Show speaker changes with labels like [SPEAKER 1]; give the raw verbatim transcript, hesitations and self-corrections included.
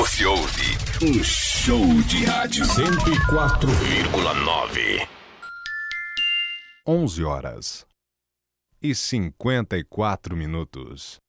[SPEAKER 1] Você ouve um show de rádio cento e quatro vírgula nove.
[SPEAKER 2] onze horas e cinquenta e quatro minutos.